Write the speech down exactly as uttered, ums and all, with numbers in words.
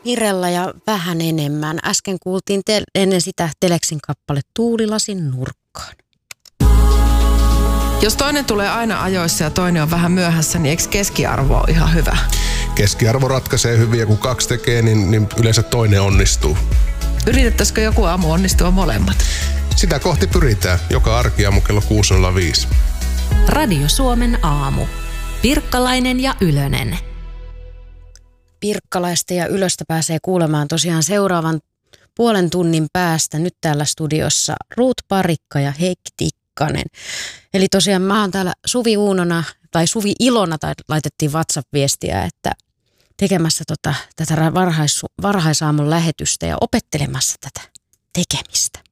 Irella ja vähän enemmän. Äsken kuultiin te- ennen sitä Teleksin kappale Tuulilasin nurkkaan. Jos toinen tulee aina ajoissa ja toinen on vähän myöhässä, niin eikö keskiarvo ole ihan hyvä? Keskiarvo ratkaisee hyvin ja kun kaksi tekee, niin, niin yleensä toinen onnistuu. Yritettäisikö joku aamu onnistua molemmat? Sitä kohti pyritään. Joka arkiaamu kello kuusi nolla viisi. Radio Suomen aamu. Pirkkalainen ja Ylönen. Pirkkalaista ja Ylöstä pääsee kuulemaan tosiaan seuraavan puolen tunnin päästä nyt täällä studiossa Ruut Parikka ja Heikki Tikkanen. Eli tosiaan mä oon täällä Suvi Uunona tai Suvi Ilona tai laitettiin WhatsApp-viestiä, että tekemässä tota, tätä varhais, varhaisaamun lähetystä ja opettelemassa tätä tekemistä.